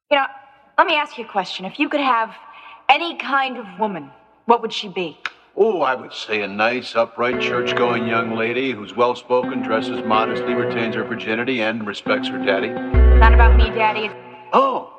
You know, let me ask you a question. If you could have any kind of woman, what would she be? Oh, I would say a nice, upright, church-going young lady who's well-spoken, dresses modestly, retains her virginity, and respects her daddy. Not about me, Daddy. Oh,